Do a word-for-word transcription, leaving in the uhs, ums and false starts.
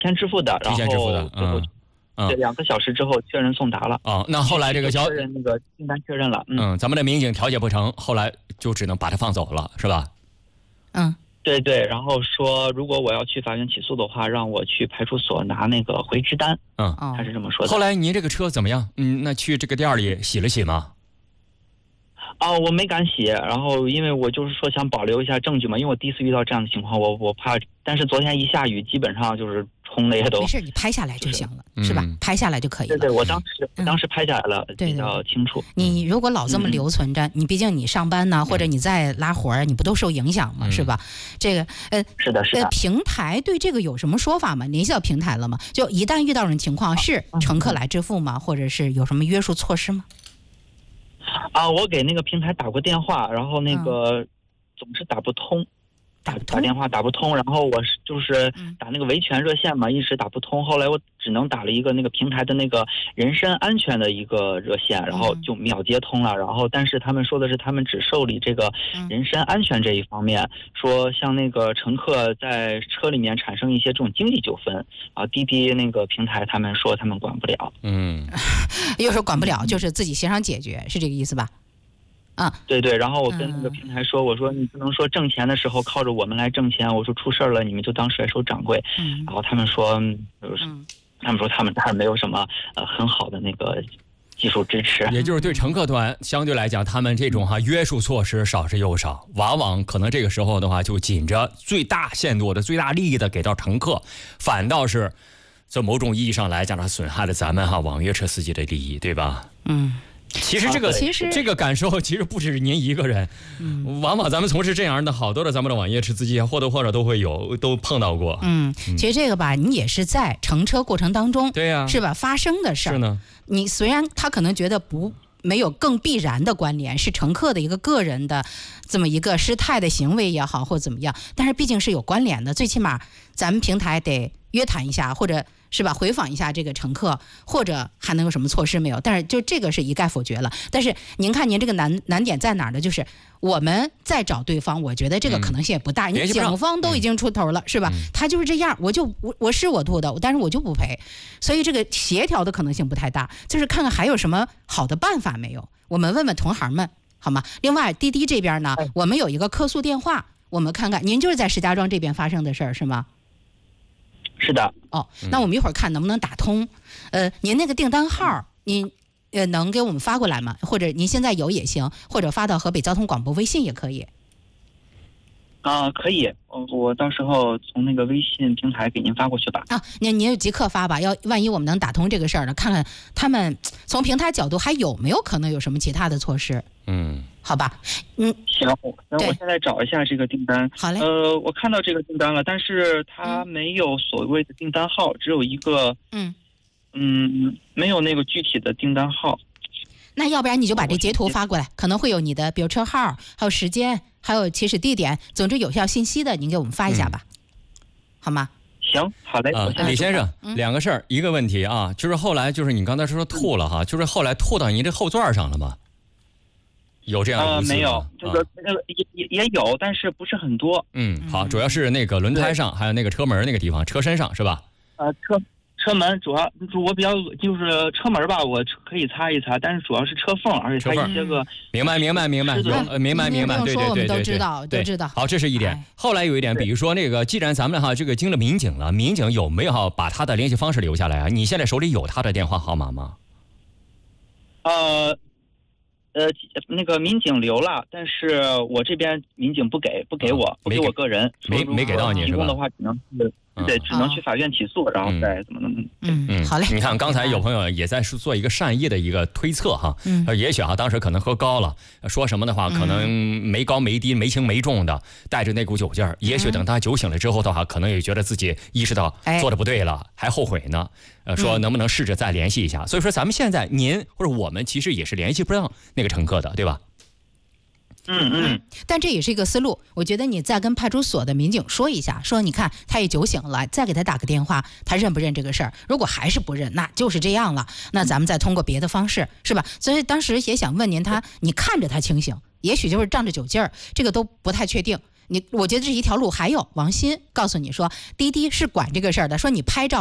前支付的， 提前支付的， 嗯。对，两个小时之后确认送达了。 哦，那后来这个交确认那个订单确认了。 嗯, 嗯，咱们的民警调解不成，后来就只能把他放走了，是吧？ 嗯， 对对。然后说，如果我要去法院起诉的话，让我去派出所拿那个回执单。 嗯， 他是这么说的。 后来您这个车怎么样？嗯，那去这个店里洗了洗吗？ 啊，我没敢洗，然后因为我就是说想保留一下证据嘛，因为我第一次遇到这样的情况，我我怕。但是昨天一下雨，基本上就是冲的也都没事，你拍下来就行了， 就是是吧？ 嗯、 拍下来就可以了。 对对，我当时、嗯、当时拍下来了， 对比较清楚。 你如果老这么留存着，嗯、你毕竟你上班呢，或者你在拉活儿，你不都受影响吗？ 嗯、 是吧？这个呃， 是的，是的。 呃，平台对这个有什么说法吗？联系到平台了吗？就一旦遇到这种情况，是乘客来支付吗？或者是有什么约束措施吗？ 啊，我给那个平台打过电话，然后那个总是打不通。打打电话打不通，然后我是就是打那个维权热线嘛，一直打不通。后来我只能打了一个那个平台的那个人身安全的一个热线，然后就秒接通了。然后但是他们说的是他们只受理这个人身安全这一方面，说像那个乘客在车里面产生一些这种经济纠纷啊，滴滴那个平台他们说他们管不了。 嗯， 又说管不了，就是自己协商解决，是这个意思吧？啊， 对对，然后我跟那个平台说，嗯、我说你不能说挣钱的时候靠着我们来挣钱，我说出事了你们就当甩手掌柜。 嗯、 然后他们说，就是嗯、他们说他们那儿没有什么呃很好的那个技术支持， 也就是对乘客端相对来讲，他们这种哈约束措施少之又少，往往可能这个时候的话就紧着最大限度的、最大利益的给到乘客，反倒是从某种意义上来讲，它损害了咱们哈网约车司机的利益，对吧？ 嗯。 其实这个、 啊、其实这个感受其实不止您一个人，嗯，往往咱们从事这样的好多的咱们的网约车司机或多或少都会有都碰到过。 嗯，其实这个吧，你也是在乘车过程当中， 对呀、啊， 是吧？发生的事儿。 是呢。 你虽然他可能觉得不没有更必然的关联，是乘客的一个个人的这么一个失态的行为也好，或怎么样，但是毕竟是有关联的，最起码咱们平台得约谈一下，或者。是吧？回访一下这个乘客，或者还能有什么措施没有？但是就这个是一概否决了。但是您看，您这个难难点在哪儿呢？就是我们再找对方，我觉得这个可能性也不大。你、嗯、警方都已经出头了，嗯、是吧？他就是这样，我就我我是我吐的，但是我就不赔，所以这个协调的可能性不太大。就是看看还有什么好的办法没有？我们问问同行们好吗？另外，滴滴这边呢，我们有一个客诉电话，我们看看，您就是在石家庄这边发生的事儿是吗？ 是的。 哦，那我们一会儿看能不能打通。呃，您那个订单号，您呃能给我们发过来吗？或者您现在有也行，或者发到河北交通广播微信也可以。 啊、呃，可以，我到时候从那个微信平台给您发过去吧。 啊，您您就即刻发吧，要万一我们能打通这个事儿呢，看看他们从平台角度还有没有可能有什么其他的措施。 嗯， 好吧，嗯， 行，那我现在找一下这个订单。 好嘞。 呃，我看到这个订单了，但是它没有所谓的订单号，只有一个， 嗯嗯，没有那个具体的订单号。 那要不然你就把这截图发过来，可能会有你的比如车号，还有时间，还有起始地点，总之有效信息的，您给我们发一下吧，嗯、好吗？ 行，好嘞。 啊，李先生，嗯、两个事儿，一个问题啊，就是后来就是你刚才说吐了哈，嗯、就是后来吐到您这后座上了吗？有这样的、 呃、没有，这个那个也也也有，但是不是很多。 嗯，好，主要是那个轮胎上，还有那个车门那个地方，车身上是吧？ 呃，车车门主要我比较就是车门吧，我可以擦一擦，但是主要是车缝，而且它一些个。 明白明白明白，有呃明白明白，对对对对对， 都知道都知道。 好，这是一点。后来有一点，比如说那个，既然咱们哈这个经了民警了，民警有没有哈把他的联系方式留下来啊？你现在手里有他的电话号码吗？ 呃。呃，那个民警留了，但是我这边民警不给，不给我，不给我个人， 没没给到你是吧？ 提供的话只能是对，只能去法院起诉，然后再怎么怎么。 嗯嗯，好嘞。 你看刚才有朋友也在做一个善意的一个推测哈， 嗯， 也许啊当时可能喝高了，说什么的话可能没高没低没轻没重的，带着那股酒劲儿，也许等他酒醒了之后的话，可能也觉得自己意识到做的不对了，还后悔呢。呃，说能不能试着再联系一下？所以说咱们现在您或者我们其实也是联系不上那个乘客的，对吧？ 嗯嗯， 但这也是一个思路。我觉得你再跟派出所的民警说一下，说你看他也酒醒了，再给他打个电话，他认不认这个事儿？如果还是不认，那就是这样了。那咱们再通过别的方式，是吧？所以当时也想问您他，你看着他清醒，也许就是仗着酒劲儿，这个都不太确定。 你我觉得这是一条路。还有王鑫告诉你说，滴滴是管这个事儿的，说你拍照